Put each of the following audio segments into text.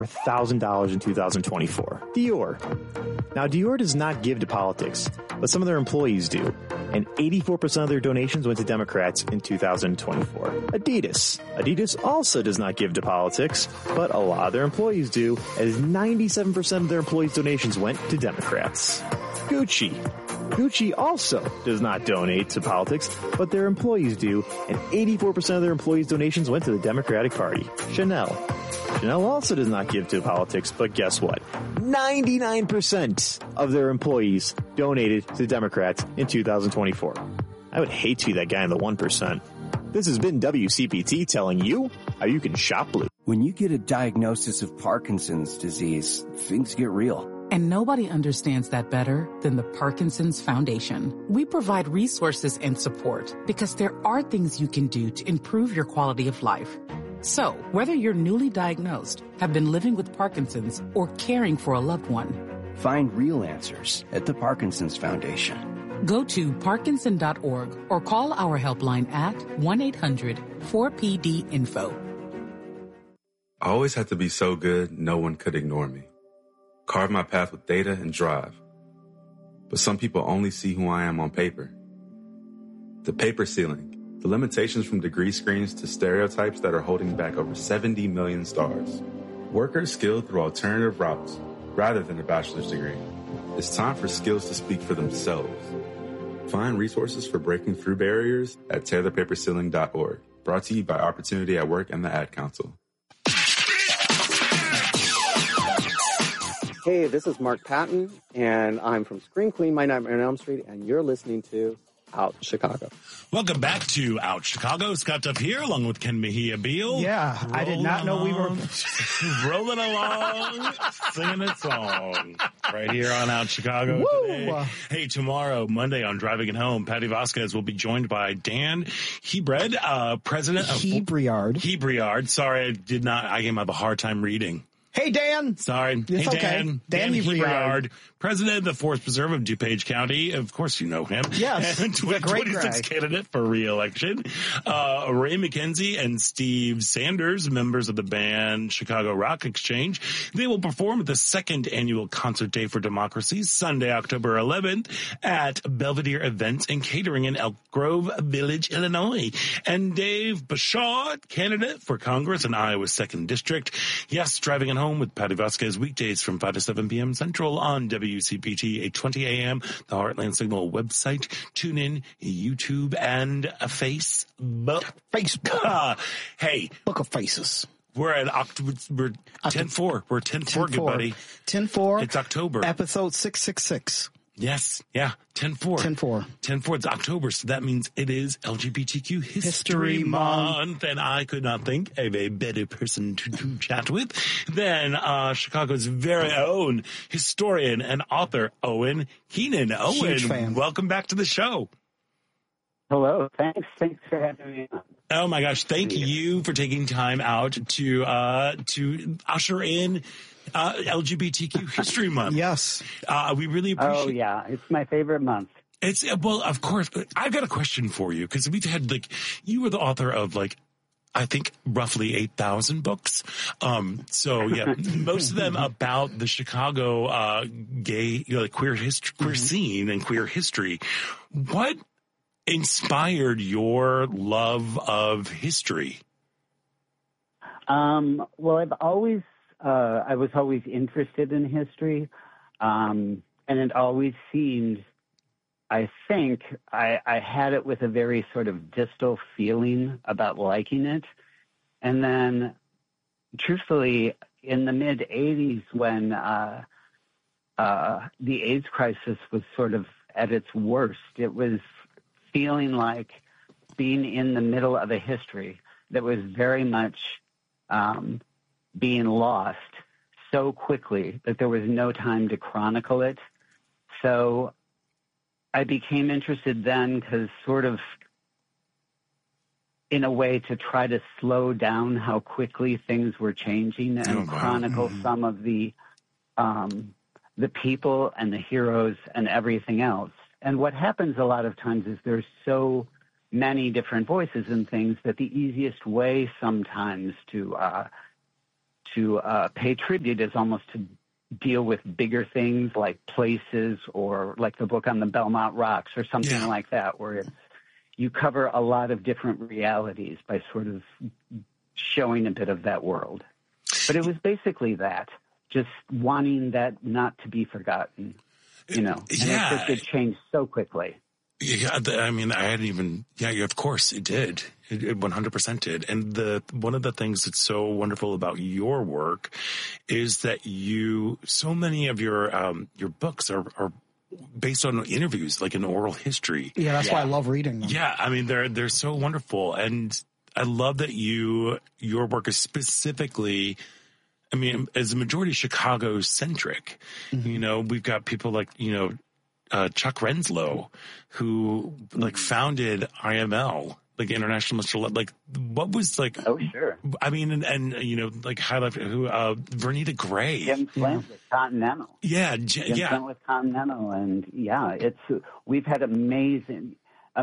$1,000 in 2024. Dior. Now, Dior does not give to politics, but some of their employees do, and 84% of their donations went to Democrats in 2024. Adidas also does not give to politics, but a lot of their employees do, as 97% of their employees' donations went to Democrats. Gucci also does not donate to politics, but their employees do, and 84% of their employees' donations went to the Democratic Party. Chanel also does not give to politics, but guess what? 99% of their employees donated to Democrats in 2024. I would hate to be that guy in the 1%. This has been WCPT telling you how you can shop blue. When you get a diagnosis of Parkinson's disease, things get real. And nobody understands that better than the Parkinson's Foundation. We provide resources and support because there are things you can do to improve your quality of life. So, whether you're newly diagnosed, have been living with Parkinson's, or caring for a loved one, find real answers at the Parkinson's Foundation. Go to parkinson.org or call our helpline at 1-800-4PD-INFO. I always had to be so good, no one could ignore me. Carve my path with data and drive. But some people only see who I am on paper. The paper ceiling. The limitations from degree screens to stereotypes that are holding back over 70 million stars. Workers skilled through alternative routes rather than a bachelor's degree. It's time for skills to speak for themselves. Find resources for breaking through barriers at tearthepaperceiling.org. Brought to you by Opportunity at Work and the Ad Council. Hey, this is Mark Patton, and I'm from Screen Queen, My Nightmare on Elm Street, and you're listening to Out Chicago. Welcome back to Out Chicago. Scott Duff here, along with Ken Mejia Beal. Yeah, I did not know we were rolling along, singing a song right here on Out Chicago today. Hey, tomorrow, Monday, on Driving It Home, Patty Vasquez will be joined by Dan Hebread, president of Hebriard. Sorry, I gave him a hard time reading. Hey, Dan. Sorry. It's hey, okay. Dan Hebreard, president of the Forest Preserve of DuPage County. Of course you know him. Yes. And 26 candidate for re-election. Ray McKenzie and Steve Sanders, members of the band Chicago Rock Exchange. They will perform at the second annual Concert Day for Democracy, Sunday, October 11th at Belvedere Events and Catering in Elk Grove Village, Illinois. And Dave Bouchard, candidate for Congress in Iowa's 2nd District. Yes, Driving It Home with Patty Vasquez, weekdays from 5 to 7 p.m. Central on WCPT 820 a.m., the Heartland Signal website, tune in, YouTube, and Facebook. Hey. Book of Faces. We're at October. We're 10-4. We're 10-4, good buddy. 10-4. It's October. Episode 666. Yes. Yeah. 10-4. 10-4. 10-4. It's October, so that means it is LGBTQ History Month. And I could not think of a better person to chat with than Chicago's very own historian and author, Owen Keenan. Owen, huge fan. Welcome back to the show. Hello. Thanks for having me on. Oh my gosh. Thank you for taking time out to usher in LGBTQ History Month. Yes. We really appreciate it. Oh, yeah. It's my favorite month. Well, of course. I've got a question for you, because we've had, you were the author of, I think roughly 8,000 books. So yeah, most of them about the Chicago, gay, queer scene and queer history. What inspired your love of history? Well, I was always interested in history. And it always seemed, I think, I had it with a very sort of distal feeling about liking it. And then, truthfully, in the mid-'80s, when the AIDS crisis was sort of at its worst, it was feeling like being in the middle of a history that was very much being lost so quickly that there was no time to chronicle it. So I became interested then because sort of in a way to try to slow down how quickly things were changing and chronicle some of the people and the heroes and everything else. And what happens a lot of times is there's so many different voices and things that the easiest way sometimes to to pay tribute is almost to deal with bigger things like places, or like the book on the Belmont Rocks or something like that, where you cover a lot of different realities by sort of showing a bit of that world. But it was basically that, just wanting that not to be forgotten, you know. And it changed so quickly. Yeah, I mean, I hadn't even. Yeah, of course it did. It 100% did. And one of the things that's so wonderful about your work is that so many of your books are based on interviews, like an oral history. Yeah, that's why I love reading them. Yeah, I mean, they're so wonderful, and I love that your work is specifically. I mean, as a majority Chicago centric. Mm-hmm. You know, we've got people like Chuck Renslow, who like founded IML, like International Mr. Like, what was like? Oh, sure. I mean, and like highlight who Vernita Gray, Jim Flint with Continental. Yeah, Jim Flint with Continental, and we've had amazing,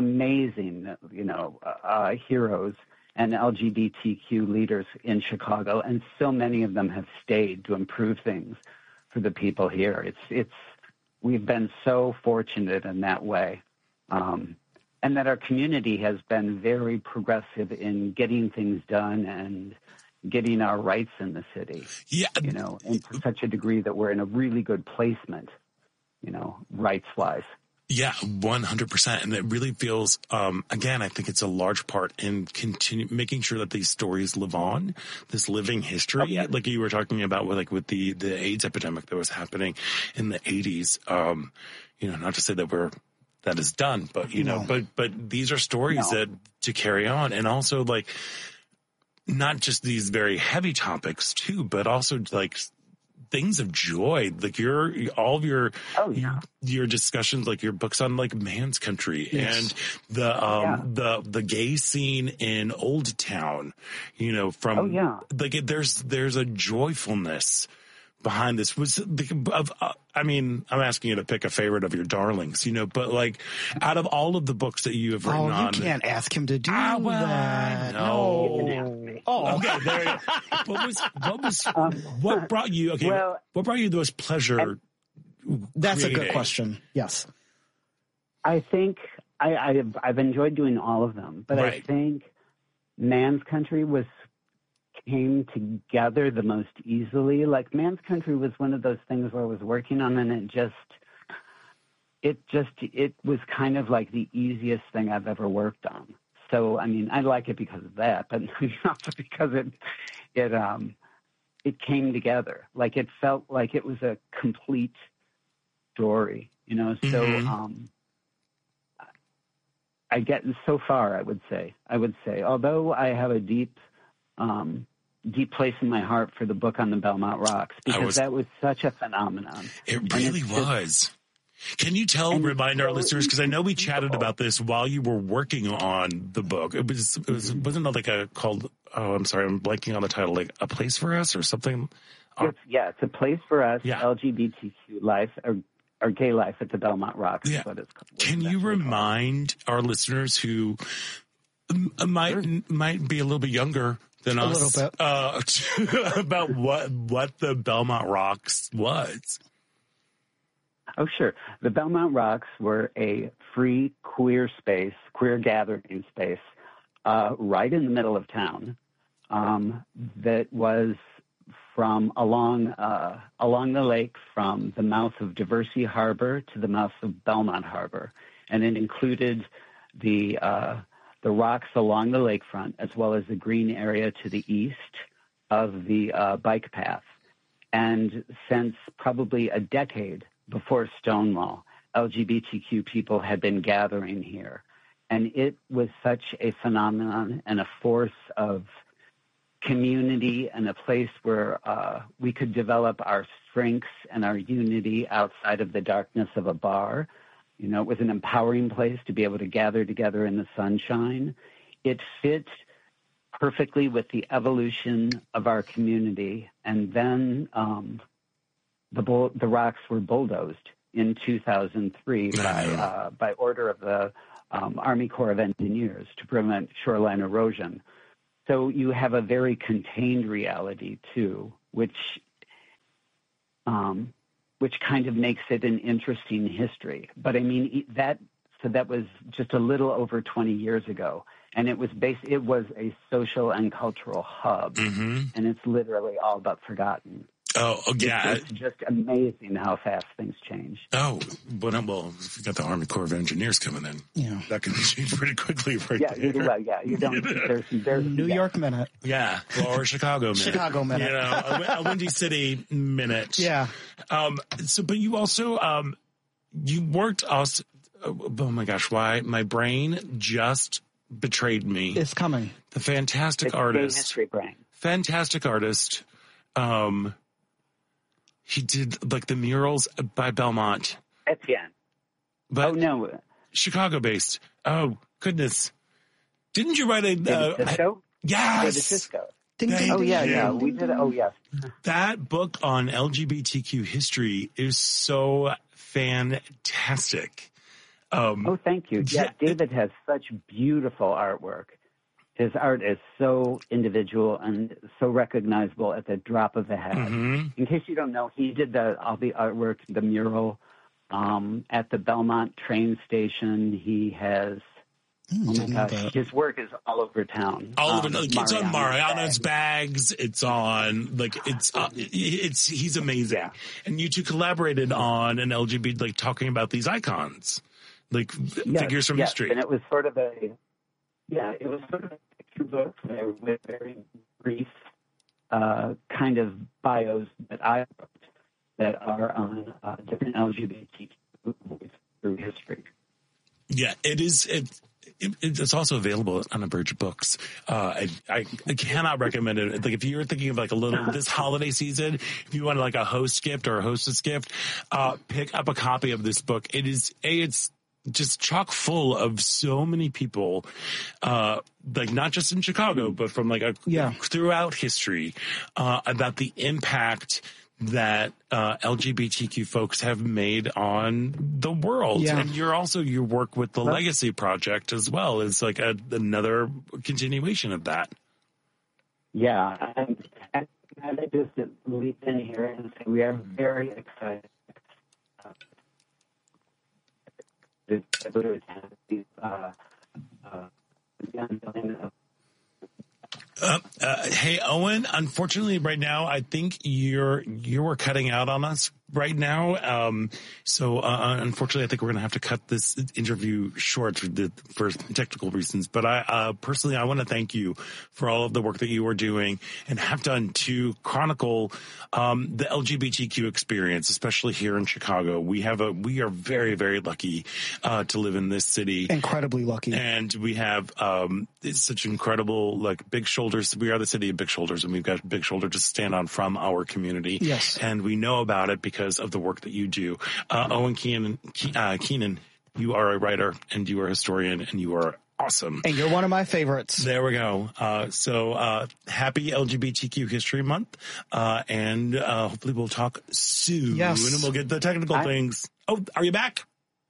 heroes and LGBTQ leaders in Chicago, and so many of them have stayed to improve things for the people here. We've been so fortunate in that way, and that our community has been very progressive in getting things done and getting our rights in the city. Yeah, and to such a degree that we're in a really good placement, rights-wise. Yeah, 100%. And it really feels, again, I think it's a large part in making sure that these stories live on, this living history. Okay. Like you were talking about with the AIDS epidemic that was happening in the 80s. Not to say that is done, but, but these are stories that to carry on, and also like not just these very heavy topics too, but also like things of joy, like your discussions, like your books on like Man's Country, and the gay scene in Old Town, like there's a joyfulness behind this. I mean, I'm asking you to pick a favorite of your darlings, but like out of all of the books that you have written on, you can't ask him to do that. No. Oh, okay. There you go. What brought you? Okay, what brought you the most pleasure? That's a good question. Yes, I think I've enjoyed doing all of them, but I think Man's Country came together the most easily. Like Man's Country was one of those things where I was working on, and it was kind of like the easiest thing I've ever worked on. So, I mean, I like it because of that, but also because it came together. Like it felt like it was a complete story, So, I get so far. I would say, although I have a deep place in my heart for the book on the Belmont Rocks, because that was such a phenomenon. It really was. Can you remind our listeners, because I know we chatted about this while you were working on the book. Wasn't it like called, I'm sorry, I'm blanking on the title, like A Place for Us or something? It's A Place for Us, LGBTQ life, or gay life at the Belmont Rocks is what it's called. Can you remind our listeners who might be a little bit younger than us about what the Belmont Rocks was? Oh, sure. The Belmont Rocks were a free queer gathering space, right in the middle of town, that was from along the lake from the mouth of Diversey Harbor to the mouth of Belmont Harbor. And it included the rocks along the lakefront, as well as the green area to the east of the bike path. And since probably a decade before Stonewall, LGBTQ people had been gathering here. And it was such a phenomenon and a force of community, and a place where we could develop our strengths and our unity outside of the darkness of a bar. It was an empowering place to be able to gather together in the sunshine. It fit perfectly with the evolution of our community. And then the rocks were bulldozed in 2003 by order of the Army Corps of Engineers to prevent shoreline erosion. So you have a very contained reality, too, which kind of makes it an interesting history. But I mean, that was just a little over 20 years ago. And it was a social and cultural hub. Mm-hmm. And it's literally all but forgotten. Oh, yeah. It's just amazing how fast things change. Oh, well, we've got the Army Corps of Engineers coming in. Yeah. That can change pretty quickly there. You don't, there's New York minute. Yeah. Or Chicago minute. Chicago minute. A Windy City minute. Yeah. But you also, you worked also, oh my gosh, why? My brain just betrayed me. It's coming. The fantastic artist. History brain. Fantastic artist. He did like the murals by Belmont. Etienne. But no. Chicago based. Oh, goodness. Didn't you write a... Cisco? Yes. David Cisco. Yeah. We did. Oh, yes. That book on LGBTQ history is so fantastic. Thank you. Yeah, David has such beautiful artwork. His art is so individual and so recognizable at the drop of a hat. Mm-hmm. In case you don't know, he did all the artwork, the mural at the Belmont train station. He has, his work is all over town. All over, it's on Mariano's bags. It's on, he's amazing. Yeah. And you two collaborated on an LGBT, talking about these icons, figures from history. And it was sort of a picture book with very brief kind of bios that I wrote that are on different LGBTQ through history. Yeah, it is. It's also available on Abridged Books. I cannot recommend it. If you're thinking of a little this holiday season, if you want a host gift or a hostess gift, pick up a copy of this book. It's just chock full of so many people, not just in Chicago, but from throughout history, about the impact that LGBTQ folks have made on the world. Yeah. And you work with the Legacy Project as well. It's another continuation of that. Yeah. And I just leap in here and say we are very excited. Hey, Owen, unfortunately right now, I think you're cutting out on us right now. So unfortunately, I think we're going to have to cut this interview short for technical reasons. But I personally want to thank you for all of the work that you are doing and have done to chronicle the LGBTQ experience, especially here in Chicago. We are very, very lucky to live in this city. Incredibly lucky. And we have such incredible big shoulders. We are the city of big shoulders, and we've got big shoulders to stand on from our community. Yes. And we know about it because of the work that you do. Owen Keenan, you are a writer and you are a historian and you are awesome. And you're one of my favorites. There we go. So happy LGBTQ History Month. And hopefully we'll talk soon. Yes. And we'll get the technical things. Oh, are you back?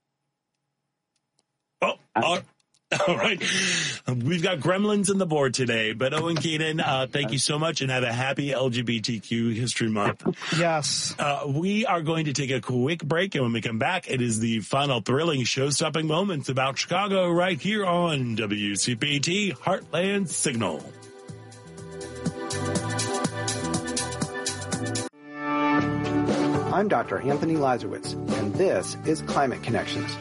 Oh, all right. We've got gremlins on the board today, but Owen Keenan, thank you so much and have a happy LGBTQ History Month. Yes. We are going to take a quick break, and when we come back, it is the final thrilling show-stopping moments about Chicago right here on WCPT Heartland Signal. I'm Dr. Anthony Lazarowitz, and this is Climate Connections.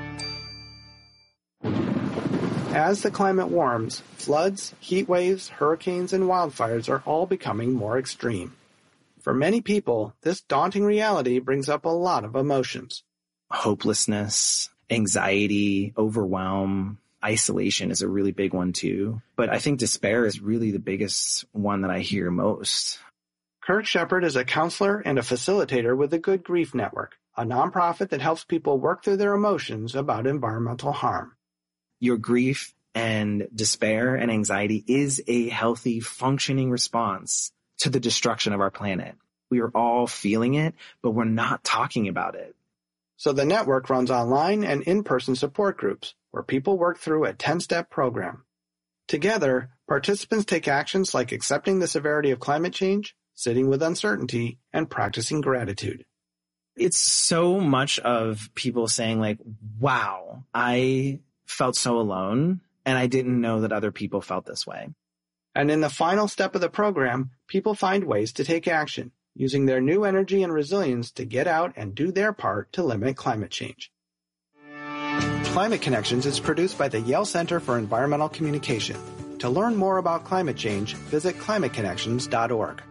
As the climate warms, floods, heat waves, hurricanes, and wildfires are all becoming more extreme. For many people, this daunting reality brings up a lot of emotions. Hopelessness, anxiety, overwhelm, isolation is a really big one too. But I think despair is really the biggest one that I hear most. Kurt Shepard is a counselor and a facilitator with the Good Grief Network, a nonprofit that helps people work through their emotions about environmental harm. Your grief and despair and anxiety is a healthy, functioning response to the destruction of our planet. We are all feeling it, but we're not talking about it. So the network runs online and in-person support groups where people work through a 10-step program. Together, participants take actions like accepting the severity of climate change, sitting with uncertainty, and practicing gratitude. It's so much of people saying like, wow, I felt so alone and I didn't know that other people felt this way. And in the final step of the program, people find ways to take action, using their new energy and resilience to get out and do their part to limit climate change. Climate Connections is produced by the Yale Center for Environmental Communication. To learn more about climate change, visit climateconnections.org.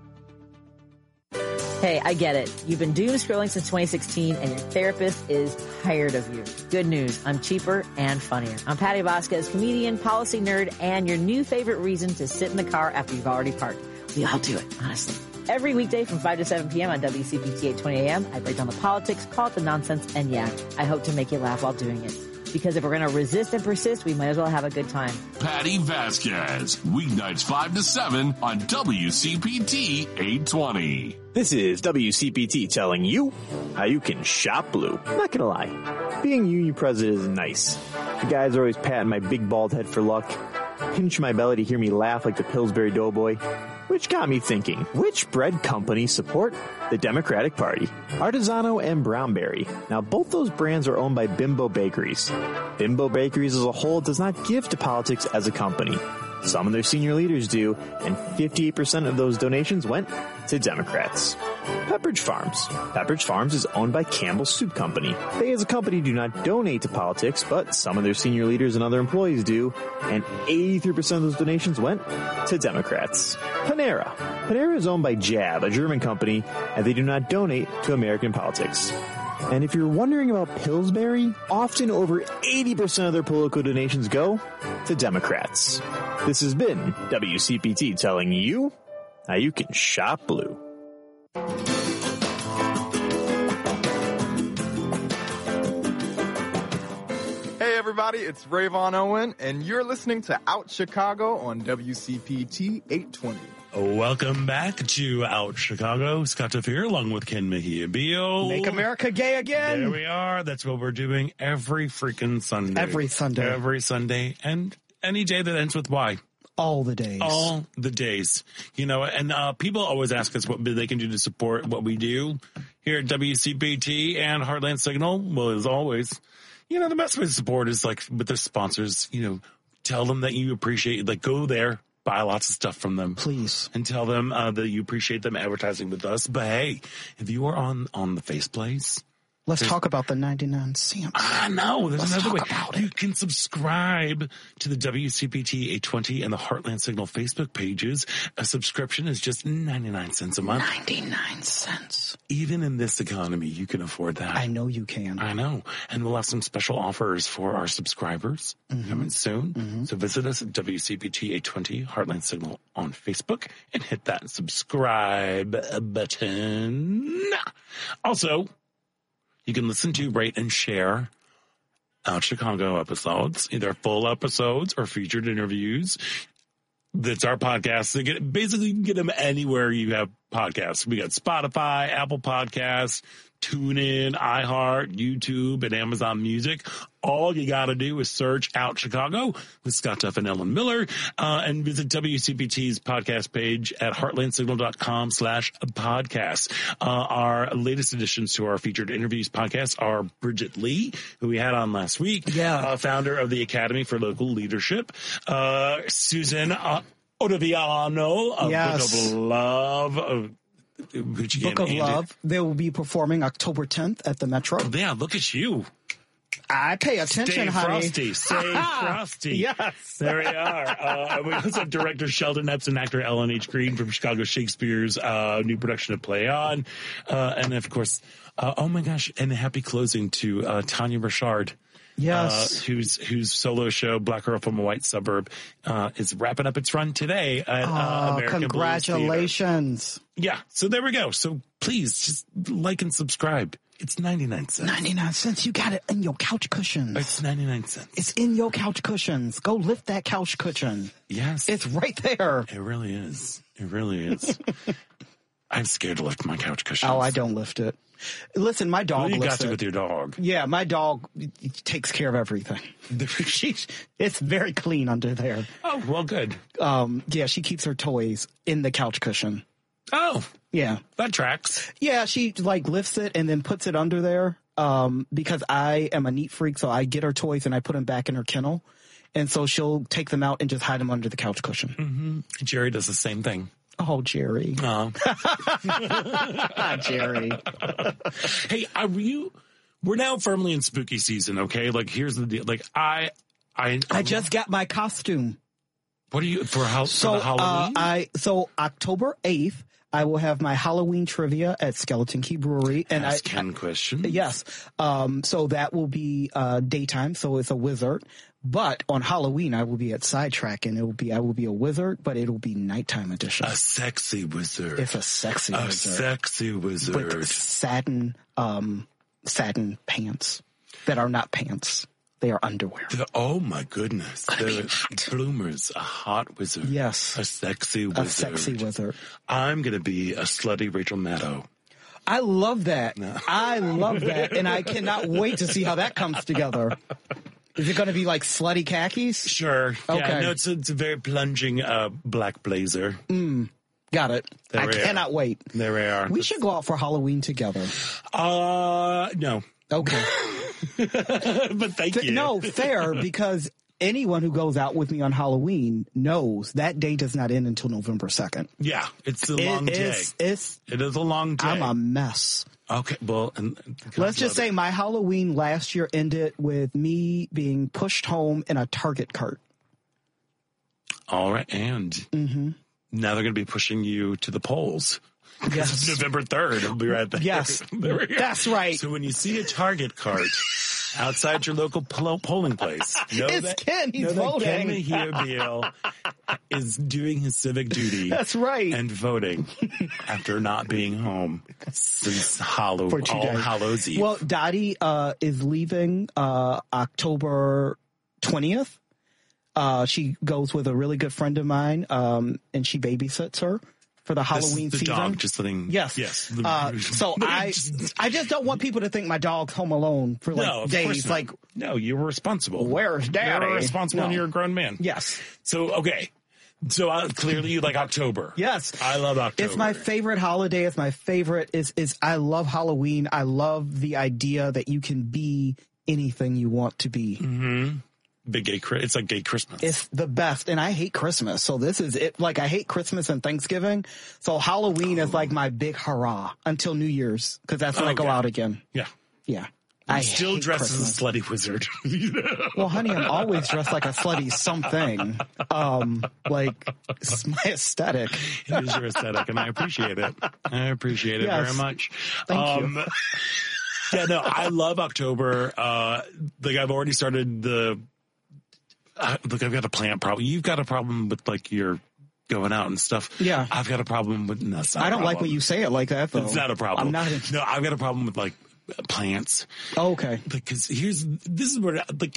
Hey, I get it. You've been doom scrolling since 2016 and your therapist is tired of you. Good news. I'm cheaper and funnier. I'm Patty Vasquez, comedian, policy nerd, and your new favorite reason to sit in the car after you've already parked. We all do it, honestly. Every weekday from 5 to 7 p.m. on WCPT 820 a.m., I break down the politics, call it the nonsense, and yeah, I hope to make you laugh while doing it. Because if we're going to resist and persist, we might as well have a good time. Patty Vasquez, weeknights 5 to 7 on WCPT 820. This is WCPT telling you how you can shop blue. I'm not gonna lie, being union president is nice. The guys are always patting my big bald head for luck, pinch my belly to hear me laugh like the Pillsbury Doughboy, which got me thinking, which bread companies support the Democratic Party? Artisano and Brownberry. Now, both those brands are owned by Bimbo Bakeries. Bimbo Bakeries as a whole does not give to politics as a company. Some of their senior leaders do, and 58% of those donations went to Democrats. Pepperidge Farms. Pepperidge Farms is owned by Campbell Soup Company. They as a company do not donate to politics, but some of their senior leaders and other employees do, and 83% of those donations went to Democrats. Panera. Panera is owned by Jab, a German company, and they do not donate to American politics. And if you're wondering about Pillsbury, often over 80% of their political donations go to Democrats. This has been WCPT telling you how you can shop blue. Hey everybody, it's Rayvon Owen, and you're listening to Out Chicago on WCPT 820. Welcome back to Out Chicago. Scott Duff here, along with Ken Mejia Beal. Make America gay again. There we are. That's what we're doing every freaking Sunday. Every Sunday. Every Sunday. And any day that ends with Y. All the days. All the days. You know, and people always ask us what they can do to support what we do here at WCPT and Heartland Signal. Well, as always, you know, the best way to support is like with their sponsors, you know, tell them that you appreciate, like go there. Buy lots of stuff from them. Please. And tell them that you appreciate them advertising with us. But hey, if you are on the Faceplace. Let's talk about the 99 cents. No, there's Let's another way. about You it. can subscribe to the WCPT 820 and the Heartland Signal Facebook pages. A subscription is just 99 cents a month. 99 cents. Even in this economy, you can afford that. I know you can. I know. And we'll have some special offers for our subscribers coming soon. So visit us at WCPT 820 Heartland Signal on Facebook and hit that subscribe button. Also, you can listen to, rate, and share Out Chicago episodes, either full episodes or featured interviews. That's our podcast. So basically, you can get them anywhere you have podcasts. We got Spotify, Apple Podcasts, TuneIn, iHeart, YouTube, and Amazon Music. All you got to do is search Out Chicago with Scott Duff and Ellen Miller, and visit WCPT's podcast page at heartlandsignal.com/podcast. Our latest additions to our featured interviews podcast are Bridget Lee, who we had on last week, founder of the Academy for Local Leadership, Susan Ottaviano of Book of Love, Book of Love. They will be performing October 10th at the Metro. Yeah, look at you. I pay attention, honey. Stay frosty. Yes. There we are. We also have director Sheldon Epps and actor Ellen H. Green from Chicago Shakespeare's new production of Play On. And of course, oh my gosh, and a happy closing to Tanya Richard. Yes. Whose solo show, Black Girl from a White Suburb, is wrapping up its run today at American congratulations. Blues Theater. Yeah. So there we go. So please just like and subscribe. It's 99 cents. 99 cents. You got it in your couch cushions. It's 99 cents. It's in your couch cushions. Go lift that couch cushion. Yes. It's right there. It really is. It really is. I'm scared to lift my couch cushions. Oh, I don't lift it. Listen, my dog lifts it. You got to with your dog. Yeah, my dog takes care of everything. It's very clean under there. Oh, well, good. Yeah, she keeps her toys in the couch cushion. Oh, Yeah. that tracks. Yeah, she like lifts it and then puts it under there. Because I am a neat freak, so I get her toys and I put them back in her kennel. And so she'll take them out and just hide them under the couch cushion. Mm-hmm. Jerry does the same thing. Oh, Jerry. Jerry. Hey, we're now firmly in spooky season, okay? Like, here's the deal. Like, I just got my costume. What are you, for the Halloween? So October 8th, I will have my Halloween trivia at Skeleton Key Brewery. And Ask Ken question. Yes. So that will be daytime, so it's a wizard. But on Halloween, I will be at Sidetrack, and I will be a wizard, but it'll be nighttime edition. A sexy wizard. It's a sexy wizard. A sexy wizard. With satin pants that are not pants. They are underwear. Oh my goodness. Bloomers, a hot wizard. Yes. A sexy wizard. A sexy wizard. I'm going to be a slutty Rachel Maddow. I love that. No. I love that. And I cannot wait to see how that comes together. Is it going to be like slutty khakis? Sure. Okay. Yeah, no, it's a very plunging black blazer. Got it. I cannot wait. There we are. We should go out for Halloween together. No. Okay. But thank you. No, fair, because anyone who goes out with me on Halloween knows that day does not end until November 2nd. Yeah, it's a long day. It is a long day. I'm a mess. Okay, well, let's just say my Halloween last year ended with me being pushed home in a Target cart. All right, and now they're going to be pushing you to the polls. Yes. It's November 3rd. It'll be right there. Yes, that's right. So when you see a Target cart outside your local polling place, know it's Ken. He's voting. Ken Mejia is doing his civic duty. That's right. And voting after not being home since All Hallows Eve. Well, Dottie is leaving October 20th. She goes with a really good friend of mine, and she babysits her for the Halloween the season. Dog, just letting. Yes. So I just don't want people to think my dog's home alone for days. Like, no, you were responsible. Where's Daddy? You're responsible, and you're a grown man. Yes. So okay. So clearly you like October. Yes. I love October. It's my favorite holiday. It's my favorite. Is I love Halloween. I love the idea that you can be anything you want to be. Mm-hmm. It's like gay Christmas. It's the best. And I hate Christmas. So this is it. Like, I hate Christmas and Thanksgiving. So Halloween is like my big hurrah until New Year's. Cause that's when I go out again. Yeah. Yeah. I still dress as a slutty wizard. Well, honey, I'm always dressed like a slutty something. Like, it's my aesthetic. It is your aesthetic, and I appreciate it. I appreciate it very much. Thank you. Yeah, no, I love October. Like, I've already started look, I've got a plant problem. You've got a problem with, like, your going out and stuff. Yeah. I've got a problem with, no, I don't like when you say it like that, though. It's not a problem. I'm not. No, I've got a problem with, like, plants. Oh, okay. Because this is where, like,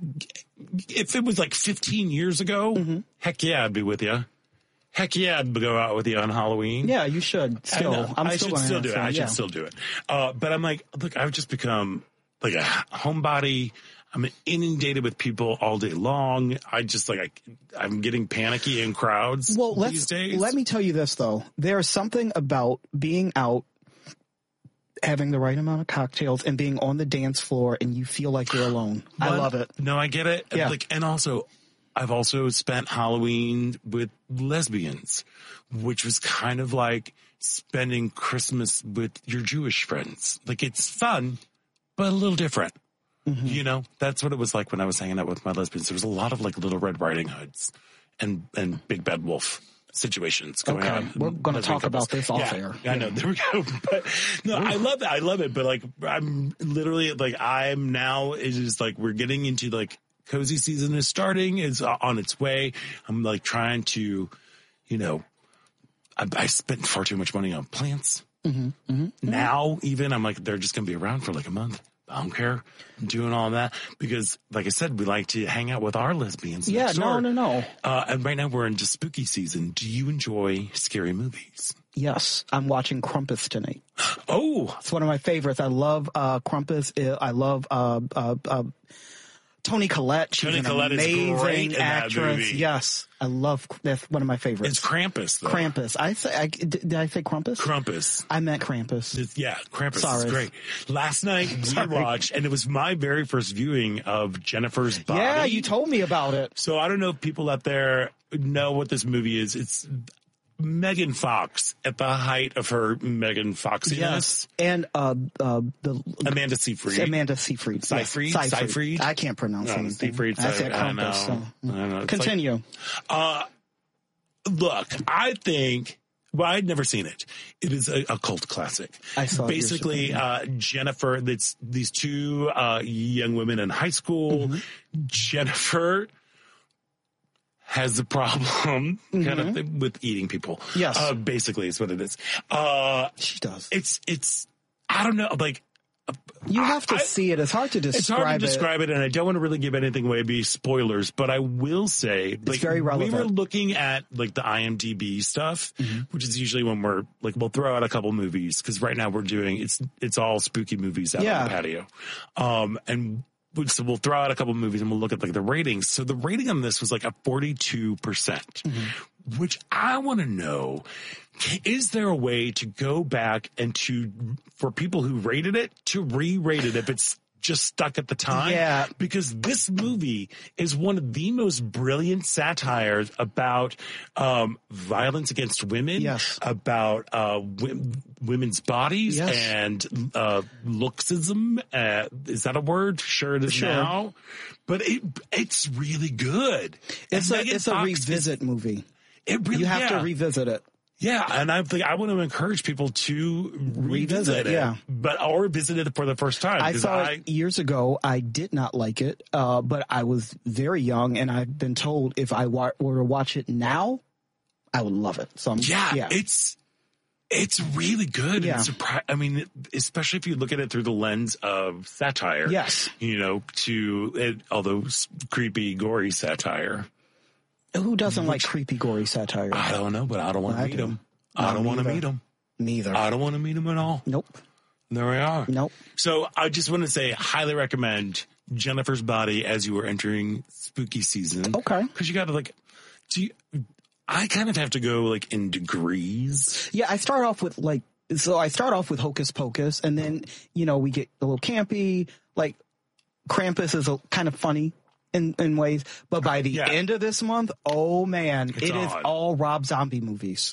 if it was like 15 years ago, heck yeah, I'd be with you. Heck yeah, I'd go out with you on Halloween. Yeah, you should still. I should still do it. I should still do it. But I'm like, look, I've just become like a homebody. I'm inundated with people all day long. I'm getting panicky in crowds these days. Let me tell you this, though. There's something about being out, having the right amount of cocktails, and being on the dance floor, and you feel like you're alone. I love it. No, I get it. Yeah. Like, and also, I've also spent Halloween with lesbians, which was kind of like spending Christmas with your Jewish friends. Like, it's fun, but a little different. Mm-hmm. You know, that's what it was like when I was hanging out with my lesbians. There was a lot of like Little Red Riding Hoods and Big Bad Wolf situations going on. We're going to talk about this off air. I know. There we go. But no, I love that. I love it. But like, I'm literally like, it is like, we're getting into like cozy season is starting. It's on its way. I'm like trying to, you know, I spent far too much money on plants. Mm-hmm. Mm-hmm. Now, even I'm like, they're just going to be around for like a month. I don't care. I'm doing all that because, like I said, we like to hang out with our lesbians. Yeah, no. And right now we're into spooky season. Do you enjoy scary movies? Yes, I'm watching Krampus tonight. Oh, it's one of my favorites. I love Krampus. I love Toni Collette. She's Toni an Collette is amazing great in that actress. movie. Yes, I love. That's one of my favorites. It's Krampus, though. Krampus. Did I say Krampus? Krampus. I meant Krampus. Krampus Sorry. is great. Last night we watched, and it was my very first viewing of Jennifer's Body. Yeah, you told me about it. So I don't know if people out there know what this movie is. It's Megan Fox at the height of her Megan Foxiness. Yes, and the Amanda Seyfried. Seyfried. Seyfried. I can't pronounce anything. Seyfried. I said I Krampus. So. I know. It's Continue. Look, I think. Well, I'd never seen it. It is a cult classic. I saw it basically Jennifer. That's these two young women in high school. Mm-hmm. Jennifer has a problem kind of thing with eating people. Yes. Basically is what it is. She does. It's, I don't know, like. You have to see it. It's hard to describe it. It's hard to describe it, and I don't want to really give anything away, be spoilers, but I will say, it's very relevant. We were looking at, like, the IMDb stuff, which is usually when we're, like, we'll throw out a couple movies, because right now we're doing, it's all spooky movies out on the patio. And so we'll throw out a couple movies and we'll look at like the ratings. So the rating on this was like a 42%, which I want to know, is there a way to go back and for people who rated it, to re-rate it if it's just stuck at the time? Yeah. Because this movie is one of the most brilliant satires about violence against women, about women's bodies and looksism. Is that a word? Sure it is now. But it's really good. It's a revisit movie. It really, you have to revisit it. Yeah, and I want to encourage people to revisit it, or visit it for the first time. I saw it years ago. I did not like it, but I was very young, and I've been told if I were to watch it now, I would love it. So it's really good. Yeah. I mean, especially if you look at it through the lens of satire. Yes, although creepy, gory satire. Who doesn't like creepy, gory satire? I don't know, but I don't want to meet them. I don't want to meet them. Neither. I don't want to meet them at all. Nope. There we are. Nope. So I just want to say, highly recommend Jennifer's Body as you are entering spooky season. Okay. Because you got to I kind of have to go like in degrees. Yeah, I start off with Hocus Pocus, and then, we get a little campy, like Krampus is kind of funny in ways, but by the end of this month, oh man, it is all Rob Zombie movies.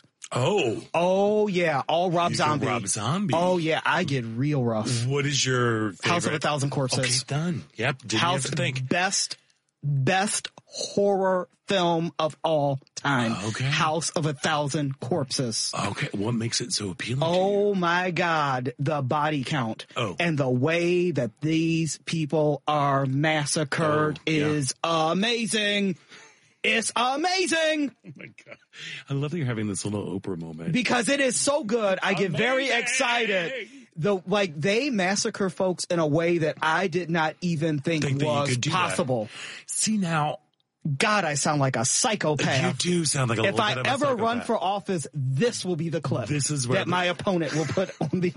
Oh yeah, all Rob Zombie. Rob Zombie. Oh yeah, I get real rough. What is your favorite? House of a Thousand Corpses? Okay, done. Yep. Didn't have to think. Best horror film of all time. Okay. House of a Thousand Corpses. Okay. What makes it so appealing to you? My God. The body count. And the way that these people are massacred is amazing. It's amazing. Oh my God. I love that you're having this little Oprah moment. Because it is so good. I get very excited. They massacre folks in a way that I did not even think was possible. See now, God, I sound like a psychopath. You do sound like a little bit of a psychopath. If I ever run for office, this will be the clip. This is where my opponent will put on the.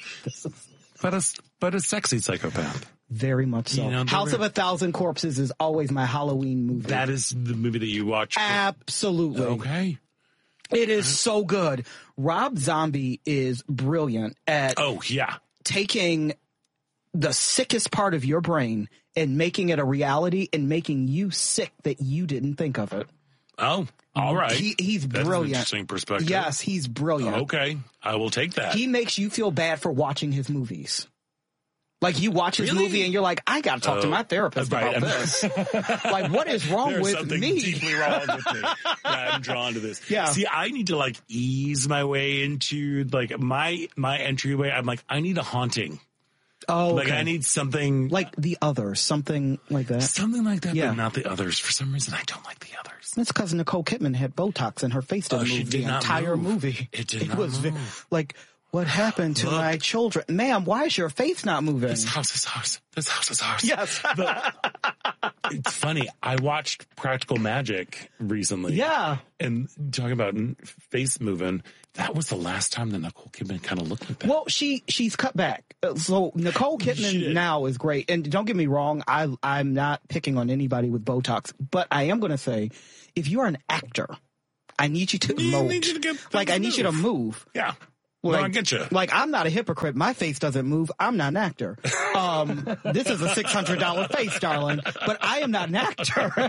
But a sexy psychopath. Very much so. House of a Thousand Corpses is always my Halloween movie. That is the movie that you watch. Absolutely. Okay. It is so good. Rob Zombie is brilliant at taking the sickest part of your brain and making it a reality and making you sick that you didn't think of it. Oh, all right. He's That's brilliant. An interesting perspective. Yes, he's brilliant. Okay, I will take that. He makes you feel bad for watching his movies. Like you watch his movie and you're like, I got to talk to my therapist about this. Like, what is wrong with something me? Deeply wrong with me. I'm drawn to this. Yeah. See, I need to like ease my way into like my entryway. I'm like, I need a haunting. Oh, like I need something like The Others, something like that. Something like that, but not The Others. For some reason, I don't like The Others. That's because Nicole Kidman had Botox and her face didn't move the entire movie. It did not move. Like, what happened to my children? Ma'am, why is your face not moving? This house is ours. This house is ours. Yes. It's funny. I watched Practical Magic recently. Yeah. And talking about face moving, that was the last time that Nicole Kidman kind of looked like that. Well, she's cut back. So Nicole Kidman now is great. And don't get me wrong, I'm not picking on anybody with Botox, but I am going to say, if you are an actor, I need you to emote. I need you to move. Yeah. Like, I get you. Like, I'm not a hypocrite. My face doesn't move. I'm not an actor. This is a $600 face, darling, but I am not an actor.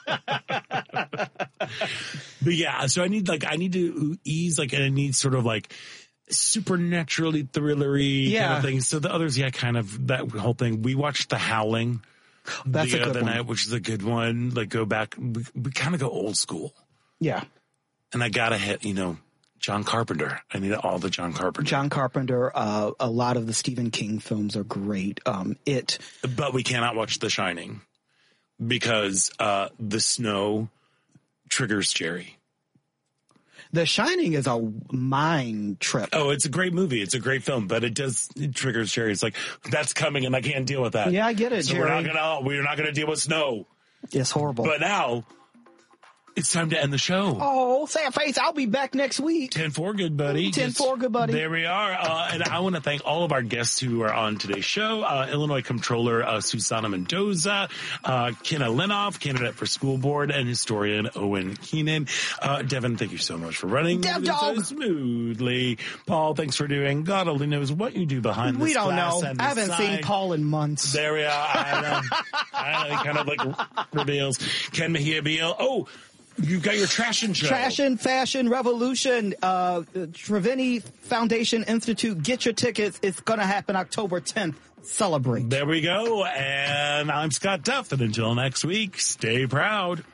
But yeah, so I need to ease, and I need sort of supernaturally thrillery kind of thing. So the others, kind of that whole thing. We watched The Howling the other night, which is a good one. Go back, we kind of go old school. Yeah. And I gotta hit, John Carpenter. I need all the John Carpenter. John Carpenter, a lot of the Stephen King films are great. But we cannot watch The Shining because the snow triggers Jerry. The Shining is a mind trip. Oh, it's a great movie. It's a great film, but it triggers Jerry. It's like, that's coming and I can't deal with that. Yeah, I get it, so Jerry. We're not gonna deal with snow. It's horrible. But now it's time to end the show. Oh, sad face. I'll be back next week. 10-4, good buddy. 10-4, good buddy. There we are. And I want to thank all of our guests who are on today's show. Illinois Comptroller Susana Mendoza, Kenna Lenoff, candidate for school board, and historian Owen Keenan. Devin, thank you so much for running Dev Dog. so smoothly. Paul, thanks for doing God only knows what you do behind this We don't glass know. and I haven't seen Paul in months. There we are. I know. Kind of reveals. Ken Mejia Beal. Oh, you've got your Trashin' show. Trashin' Fashion Revolution, Trevini Foundation Institute. Get your tickets. It's going to happen October 10th. Celebrate. There we go. And I'm Scott Duff. And until next week, stay proud.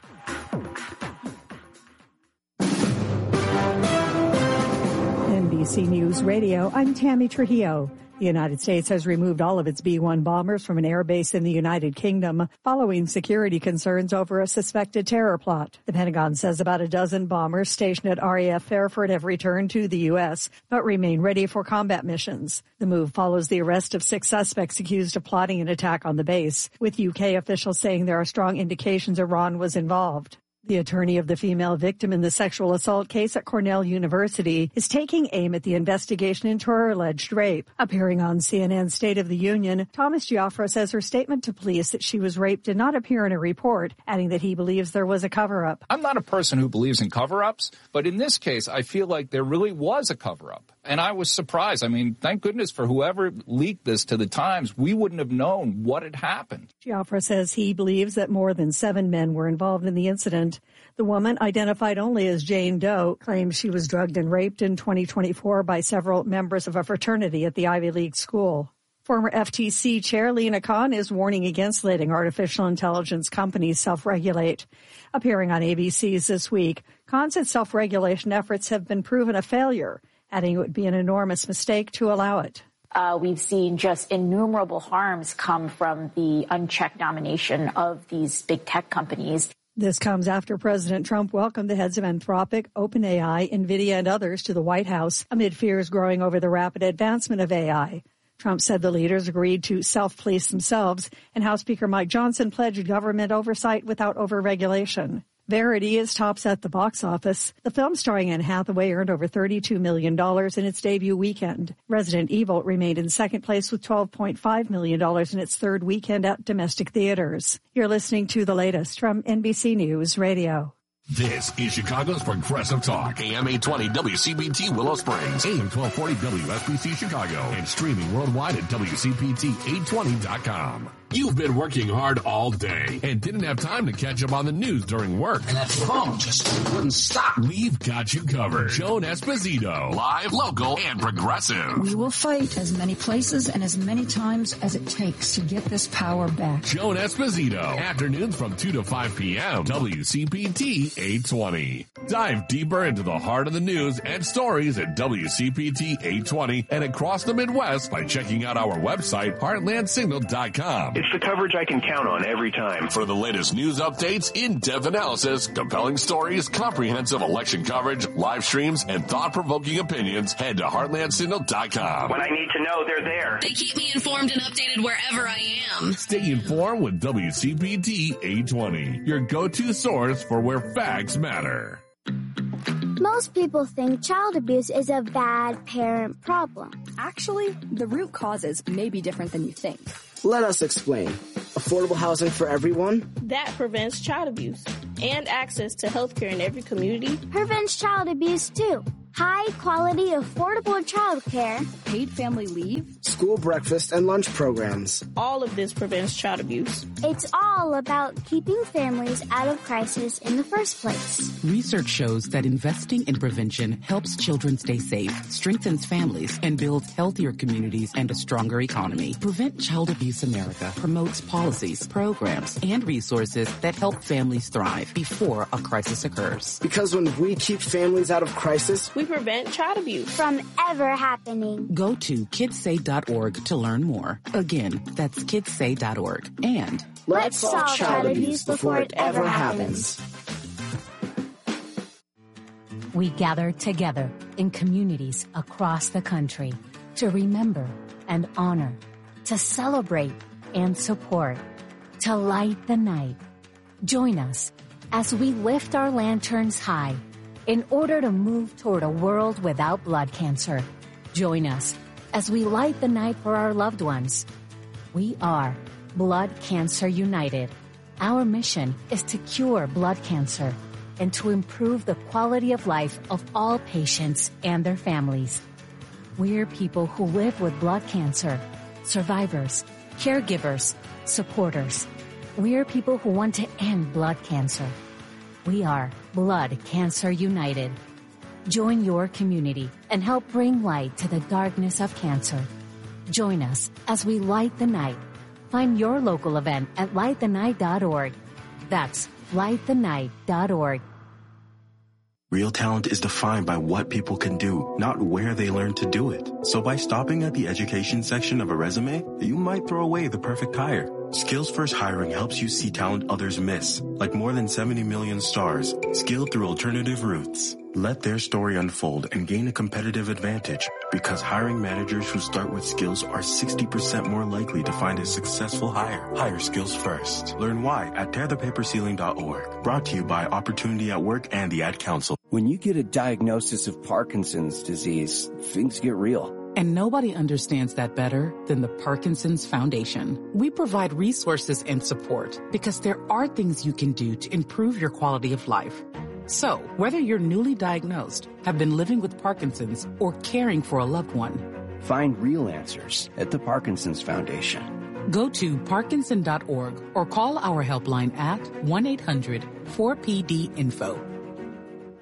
NBC News Radio, I'm Tammy Trujillo. The United States has removed all of its B-1 bombers from an airbase in the United Kingdom following security concerns over a suspected terror plot. The Pentagon says about a dozen bombers stationed at RAF Fairford have returned to the U.S., but remain ready for combat missions. The move follows the arrest of 6 suspects accused of plotting an attack on the base, with UK officials saying there are strong indications Iran was involved. The attorney of the female victim in the sexual assault case at Cornell University is taking aim at the investigation into her alleged rape. Appearing on CNN's State of the Union, Thomas Giaffra says her statement to police that she was raped did not appear in a report, adding that he believes there was a cover-up. I'm not a person who believes in cover-ups, but in this case, I feel like there really was a cover-up. And I was surprised. I mean, thank goodness for whoever leaked this to the Times. We wouldn't have known what had happened. Giaffra says he believes that more than 7 men were involved in the incident. The woman, identified only as Jane Doe, claims she was drugged and raped in 2024 by several members of a fraternity at the Ivy League school. Former FTC Chair Lina Khan is warning against letting artificial intelligence companies self-regulate. Appearing on ABC's This Week, Khan said self-regulation efforts have been proven a failure, adding it would be an enormous mistake to allow it. We've seen just innumerable harms come from the unchecked domination of these big tech companies. This comes after President Trump welcomed the heads of Anthropic, OpenAI, NVIDIA, and others to the White House amid fears growing over the rapid advancement of AI. Trump said the leaders agreed to self-police themselves, and House Speaker Mike Johnson pledged government oversight without over-regulation. Verity is tops at the box office. The film starring Anne Hathaway earned over $32 million in its debut weekend. Resident Evil remained in second place with $12.5 million in its third weekend at domestic theaters. You're listening to the latest from NBC News Radio. This is Chicago's Progressive Talk. AM 820 WCPT Willow Springs. AM 1240 WSBC Chicago. And streaming worldwide at WCPT820.com. You've been working hard all day and didn't have time to catch up on the news during work. And that phone just wouldn't stop. We've got you covered. Joan Esposito. Live, local, and progressive. We will fight as many places and as many times as it takes to get this power back. Joan Esposito. Afternoons from 2 to 5 p.m. WCPT 820. Dive deeper into the heart of the news and stories at WCPT 820 and across the Midwest by checking out our website, heartlandsignal.com. It's the coverage I can count on every time. For the latest news updates, in-depth analysis, compelling stories, comprehensive election coverage, live streams, and thought-provoking opinions, head to heartlandsignal.com. When I need to know, they're there. They keep me informed and updated wherever I am. Stay informed with WCPT 820, your go-to source for where facts matter. Most people think child abuse is a bad parent problem. Actually, the root causes may be different than you think. Let us explain. Affordable housing for everyone? That prevents child abuse. And access to health care in every community prevents child abuse too. High quality, affordable child care. Paid family leave. School breakfast and lunch programs. All of this prevents child abuse. It's all about keeping families out of crisis in the first place. Research shows that investing in prevention helps children stay safe, strengthens families, and builds healthier communities and a stronger economy. Prevent Child Abuse America promotes policies, programs, and resources that help families thrive before a crisis occurs. Because when we keep families out of crisis, we prevent child abuse from ever happening. Go to kidssay.org to learn more. Again, that's kidssay.org. And let's solve child abuse before it ever happens. We gather together in communities across the country to remember and honor, to celebrate and support, to light the night. Join us as we lift our lanterns high in order to move toward a world without blood cancer. Join us as we light the night for our loved ones. We are Blood Cancer United. Our mission is to cure blood cancer and to improve the quality of life of all patients and their families. We're people who live with blood cancer, survivors, caregivers, supporters. We're people who want to end blood cancer. We are Blood Cancer United. Join your community and help bring light to the darkness of cancer. Join us as we light the night. Find your local event at lightthenight.org. That's lightthenight.org. Real talent is defined by what people can do, not where they learn to do it. So by stopping at the education section of a resume, you might throw away the perfect hire. Skills First Hiring helps you see talent others miss, like more than 70 million stars, skilled through alternative routes. Let their story unfold and gain a competitive advantage, because hiring managers who start with skills are 60% more likely to find a successful hire. Hire skills first. Learn why at tearthepaperceiling.org. Brought to you by Opportunity at Work and the Ad Council. When you get a diagnosis of Parkinson's disease, things get real. And nobody understands that better than the Parkinson's Foundation. We provide resources and support because there are things you can do to improve your quality of life. So, whether you're newly diagnosed, have been living with Parkinson's, or caring for a loved one, find real answers at the Parkinson's Foundation. Go to parkinson.org or call our helpline at 1-800-4PD-INFO.